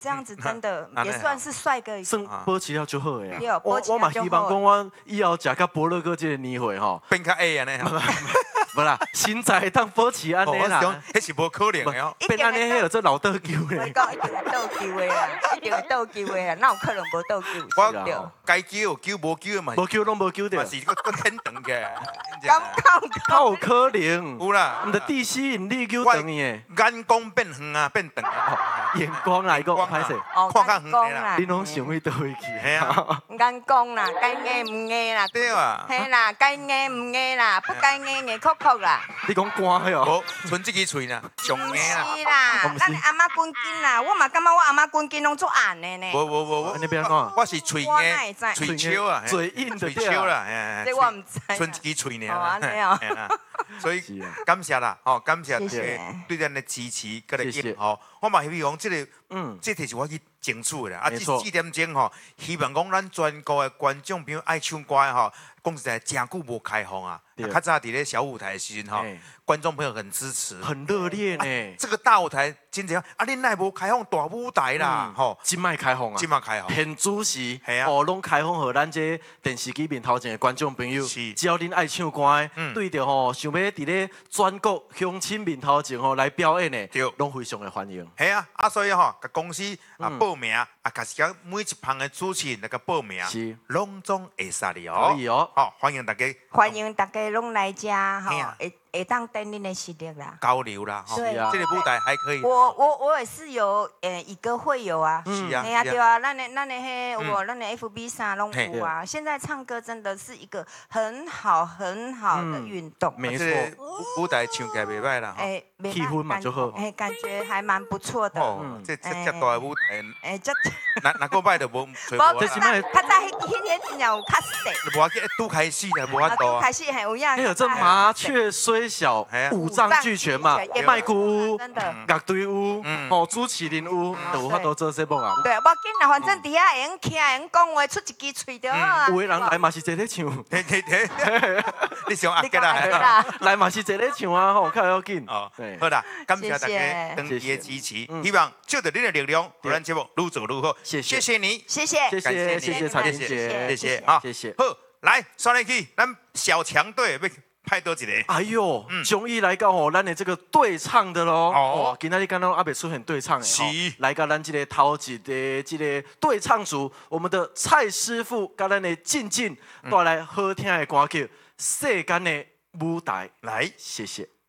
这样子真的也算是帅哥。 算保持了就好的对啊。我嘛希望讲，我以后食到伯乐哥这个年会吼， 变较 A 安尼。 不啦，身材当保持安尼啦。 迄是无可能的哦。 变安尼，迄有做老倒球咧。 我讲一定会倒球的啦，一定会倒球的啦，哪有可能无倒球？ 我该救有救，无救的嘛。 无救拢无救着。 是个天长嘅。 敢有可能？ 有啦。 毋着地吸引力救长伊诶。 眼光变远啊，变长啊。 眼光啊，伊讲歹势。 看较远啦。 你拢想去倒位去？ 系啊。 眼光啦，该硬唔硬啦？ 对啊。 嘿啦，该硬唔硬啦？不该硬硬哭哭啦。 你讲官嘿哦？ 无，剩这支喙啦，上硬啦。 是啦，咱阿妈滚筋啦，我嘛感觉我阿妈滚筋拢做暗的呢。 无， 你别讲， 我是喙硬，喙超啊， 嘴硬的喙超啦， 这我唔知。 剩一支喙呢。 哦，安尼哦。 所以感谢啦，吼，感谢对咱的支持，搁来应吼。我嘛希望这个，这题是我去争取的啦。啊，这4点钟吼，希望讲咱全国的观众朋友爱唱歌的吼，讲实在真久无开放啊。较早伫咧小舞台的时阵吼，观众朋友很支持， 很热烈呢。 这个大舞台真正啊，恁奈无开放大舞台啦，吼， 今麦开放啊， 今麦开放， 很主席， 系啊， 哦，拢开放互咱这电视机面头前的观众朋友，只要恁爱唱歌的，对着吼，想要伫咧全国乡亲面头前吼来表演的，拢非常的欢迎。 系啊，啊所以吼，甲公司啊报名啊，甲是甲每一旁的主持人那个报名， 是拢总会使的哦。 可以哦， 好，欢迎大家， 欢迎大家拢来遮吼，会当等恁的实力啦， 交流啦， 对啊， 这个舞台还可以。 我也是有一个会友啊， 是啊， 对啊对啊，咱的迄我咱的 FB 上拢有啊。现在唱歌真的是一个很好的运动， 没错， 舞台唱起来袂歹啦， 气氛嘛就好， 感觉还蛮不错的。 这大的舞台， 这哪个摆都无找无。 较早迄年真有较细， 无要紧，拄开始就无法度。 开始还有影。 哎呦，这麻雀虽小，五脏俱全嘛，麦鼓屋、乐队屋、哦，朱麒麟屋，都有法度做节目啊。 对，无紧啦，反正底下会用徛，会用讲话，出一支喙就好啊。 有的人来嘛是坐咧唱， 你想阿吉啦， 来嘛是坐咧唱啊，吼，较要紧。 哦，好啦，感谢大家长期的支持，希望借着你的力量，让咱节目愈做愈好。谢谢你， 谢谢彩玲姐， 谢谢啊， 谢谢。 好，来，刷来去，咱小强队要派多一个。 哎呦，终于来到吼，咱的这个对唱的咯。哦，今仔日刚刚阿北出现对唱的， 是来到咱这个头一个这个对唱组，我们的蔡师傅跟咱的静静带来好听的歌曲《世间的舞台》。 来， 谢谢。